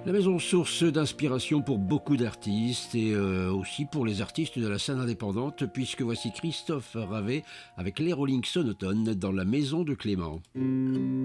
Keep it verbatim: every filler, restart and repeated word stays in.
La maison source d'inspiration pour beaucoup d'artistes et euh, aussi pour les artistes de la scène indépendante, puisque voici Christophe Ravet avec les Rolling Sonotones dans la maison de Clément.